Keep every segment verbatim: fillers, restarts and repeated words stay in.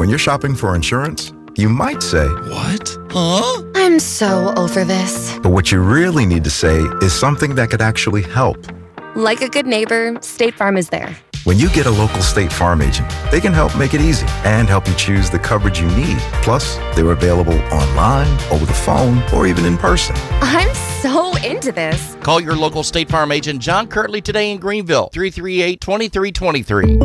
When you're shopping for insurance, you might say, "What? Huh?" I'm so over this. But what you really need to say is something that could actually help. Like a good neighbor, State Farm is there. When you get a local State Farm agent, they can help make it easy and help you choose the coverage you need. Plus, they're available online, over the phone, or even in person. I'm so into this. Call your local State Farm agent, John Kirtley, today in Greenville, three three eight, two three two three.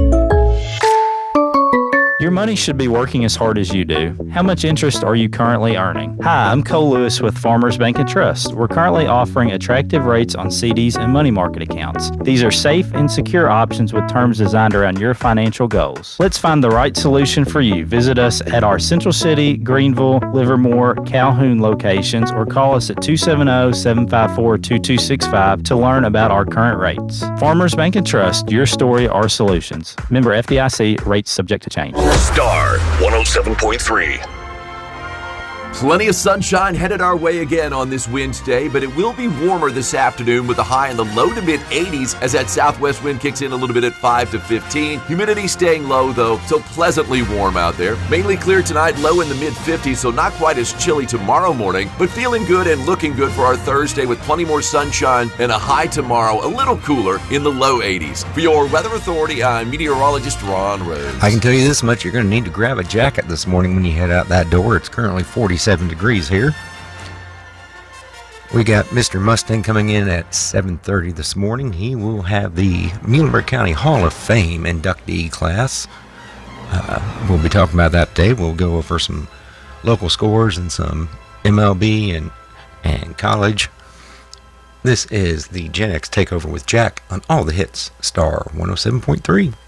Your money should be working as hard as you do. How much interest are you currently earning? Hi, I'm Cole Lewis with Farmers Bank and Trust. We're currently offering attractive rates on C Ds and money market accounts. These are safe and secure options with terms designed around your financial goals. Let's find the right solution for you. Visit us at our Central City, Greenville, Livermore, Calhoun locations or call us at two seven zero, seven five four, two two six five to learn about our current rates. Farmers Bank and Trust, your story, our solutions. Member F D I C, rates subject to change. Star one oh seven point three. Plenty of sunshine headed our way again on this Wednesday, but it will be warmer this afternoon with a high in the low to mid eighties as that southwest wind kicks in a little bit at five to fifteen. Humidity staying low though, so pleasantly warm out there. Mainly clear tonight, low in the mid fifties, so not quite as chilly tomorrow morning, but feeling good and looking good for our Thursday with plenty more sunshine and a high tomorrow, a little cooler in the low eighties. For your Weather Authority, I'm meteorologist Ron Rhodes. I can tell you this much, you're going to need to grab a jacket this morning when you head out that door. It's currently forty-seven degrees here. We got Mister Mustang coming in at seven thirty this morning. He will have the Muhlenberg County Hall of Fame inductee class. Uh, we'll be talking about that today. We'll go over some local scores and some M L B and, and college. This is the Gen X Takeover with Jack on all the hits, Star one oh seven point three.